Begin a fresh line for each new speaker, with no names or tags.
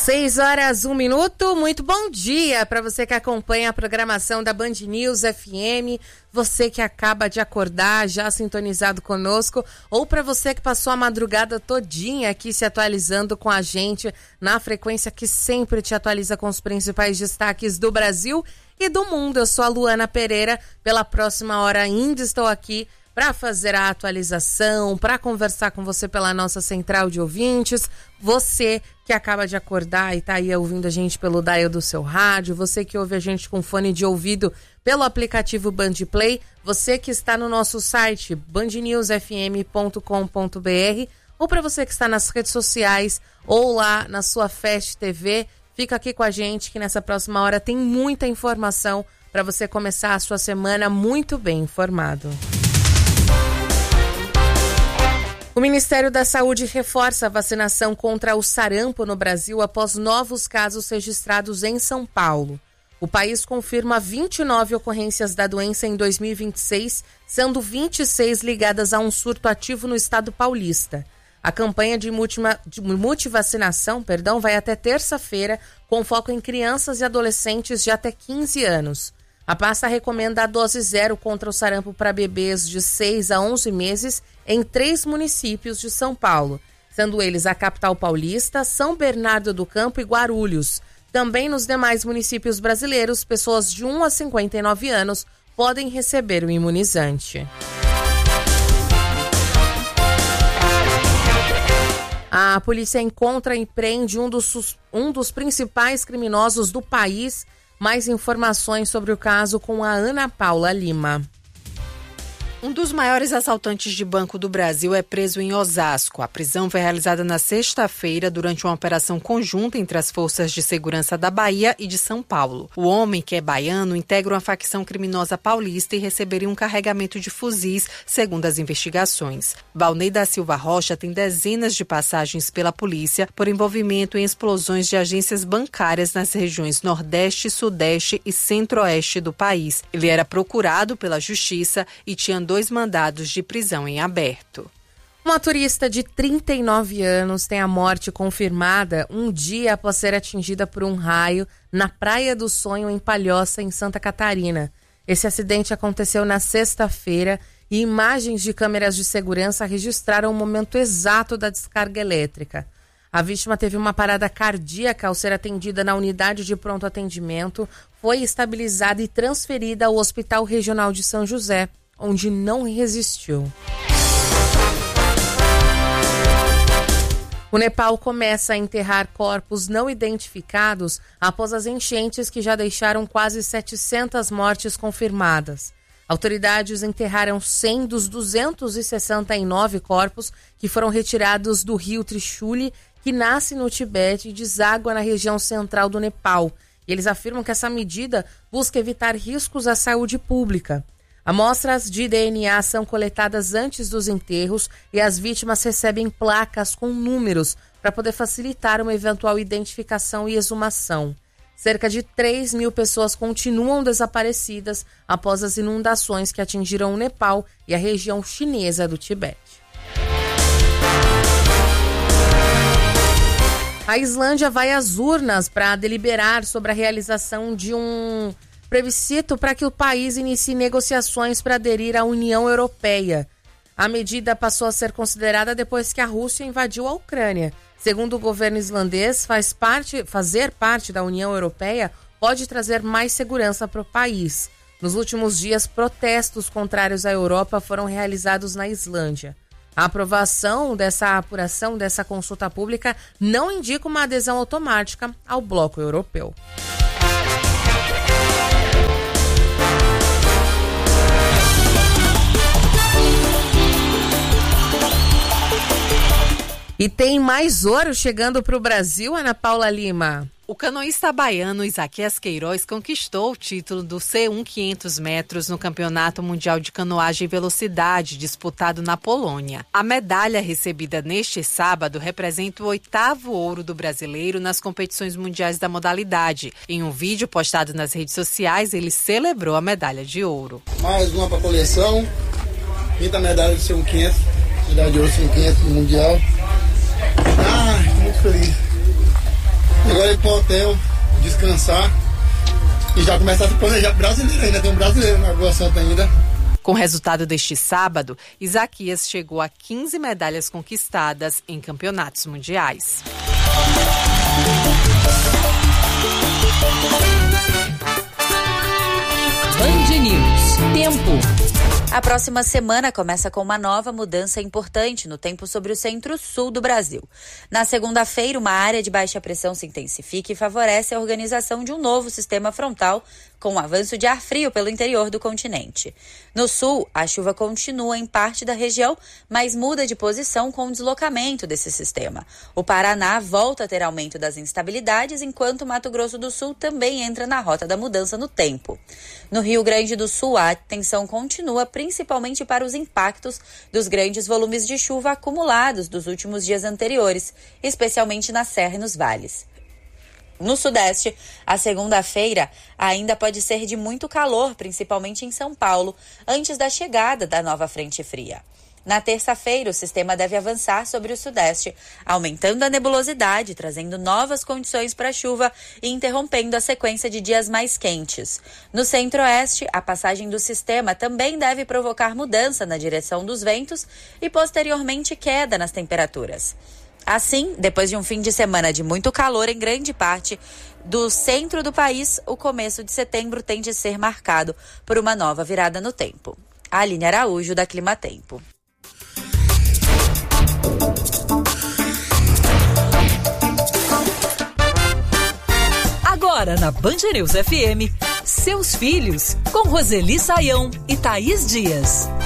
6h01. Muito bom dia para você que acompanha a programação da Band News FM, você que acaba de acordar já sintonizado conosco, ou para você que passou a madrugada todinha aqui se atualizando com a gente na frequência que sempre te atualiza com os principais destaques do Brasil e do mundo. Eu sou a Luana Pereira, pela próxima hora ainda estou aqui para fazer a atualização, para conversar com você pela nossa central de ouvintes, você que acaba de acordar e tá aí ouvindo a gente pelo dial do seu rádio, você que ouve a gente com fone de ouvido pelo aplicativo Band Play, você que está no nosso site bandnewsfm.com.br, ou para você que está nas redes sociais ou lá na sua Fast TV, fica aqui com a gente que nessa próxima hora tem muita informação para você começar a sua semana muito bem informado. O Ministério da Saúde reforça a vacinação contra o sarampo no Brasil após novos casos registrados em São Paulo. O país confirma 29 ocorrências da doença em 2026, sendo 26 ligadas a um surto ativo no estado paulista. A campanha de multivacinação, vai até terça-feira, com foco em crianças e adolescentes de até 15 anos. A pasta recomenda a dose zero contra o sarampo para bebês de 6 a 11 meses em 3 municípios de São Paulo, sendo eles a capital paulista, São Bernardo do Campo e Guarulhos. Também nos demais municípios brasileiros, pessoas de 1 a 59 anos podem receber o imunizante. A polícia encontra e prende um dos principais criminosos do país. Mais informações sobre o caso com a Ana Paula Lima.
Um dos maiores assaltantes de banco do Brasil é preso em Osasco. A prisão foi realizada na sexta-feira durante uma operação conjunta entre as forças de segurança da Bahia e de São Paulo. O homem, que é baiano, integra uma facção criminosa paulista e receberia um carregamento de fuzis, segundo as investigações. Valnei da Silva Rocha tem dezenas de passagens pela polícia por envolvimento em explosões de agências bancárias nas regiões Nordeste, Sudeste e Centro-Oeste do país. Ele era procurado pela Justiça e tinha 2 mandados de prisão em aberto.
Uma turista de 39 anos tem a morte confirmada um dia após ser atingida por um raio na Praia do Sonho, em Palhoça, em Santa Catarina. Esse acidente aconteceu na sexta-feira e imagens de câmeras de segurança registraram o momento exato da descarga elétrica. A vítima teve uma parada cardíaca ao ser atendida na unidade de pronto atendimento, foi estabilizada e transferida ao Hospital Regional de São José, onde não resistiu. O Nepal começa a enterrar corpos não identificados após as enchentes que já deixaram quase 700 mortes confirmadas. Autoridades enterraram 100 dos 269 corpos que foram retirados do rio Trishuli, que nasce no Tibete e deságua na região central do Nepal. E eles afirmam que essa medida busca evitar riscos à saúde pública. Amostras de DNA são coletadas antes dos enterros e as vítimas recebem placas com números para poder facilitar uma eventual identificação e exumação. Cerca de 3.000 pessoas continuam desaparecidas após as inundações que atingiram o Nepal e a região chinesa do Tibete. A Islândia vai às urnas para deliberar sobre a realização de um plebiscito para que o país inicie negociações para aderir à União Europeia. A medida passou a ser considerada depois que a Rússia invadiu a Ucrânia. Segundo o governo islandês, fazer parte da União Europeia pode trazer mais segurança para o país. Nos últimos dias, protestos contrários à Europa foram realizados na Islândia. A aprovação dessa apuração, dessa consulta pública, não indica uma adesão automática ao bloco europeu. E tem mais ouro chegando para o Brasil, Ana Paula Lima.
O canoísta baiano Isaquias Queiroz conquistou o título do C1 500 metros no Campeonato Mundial de Canoagem e Velocidade, disputado na Polônia. A medalha recebida neste sábado representa o 8º ouro do brasileiro nas competições mundiais da modalidade. Em um vídeo postado nas redes sociais, ele celebrou a medalha de ouro.
Mais uma para a coleção, 5ª medalha do C1 500, medalha de ouro C1 500 no Mundial. Estou muito feliz. Agora ir pro hotel, descansar e já começar a se planejar brasileiro. Ainda tem um brasileiro na Lagoa Santa ainda.
Com o resultado deste sábado, Isaquias chegou a 15 medalhas conquistadas em campeonatos mundiais.
Band News. Tempo.
A próxima semana começa com uma nova mudança importante no tempo sobre o centro-sul do Brasil. Na segunda-feira, uma área de baixa pressão se intensifica e favorece a organização de um novo sistema frontal com o avanço de ar frio pelo interior do continente. No sul, a chuva continua em parte da região, mas muda de posição com o deslocamento desse sistema. O Paraná volta a ter aumento das instabilidades, enquanto o Mato Grosso do Sul também entra na rota da mudança no tempo. No Rio Grande do Sul, a atenção continua principalmente para os impactos dos grandes volumes de chuva acumulados dos últimos dias anteriores, especialmente na serra e nos vales. No Sudeste, a segunda-feira ainda pode ser de muito calor, principalmente em São Paulo, antes da chegada da nova frente fria. Na terça-feira, o sistema deve avançar sobre o Sudeste, aumentando a nebulosidade, trazendo novas condições para a chuva e interrompendo a sequência de dias mais quentes. No Centro-Oeste, a passagem do sistema também deve provocar mudança na direção dos ventos e, posteriormente, queda nas temperaturas. Assim, depois de um fim de semana de muito calor em grande parte do centro do país, o começo de setembro tende a ser marcado por uma nova virada no tempo. Aline Araújo, da Climatempo.
Agora na Band News FM, seus filhos, com Roseli Saião e Thaís Dias.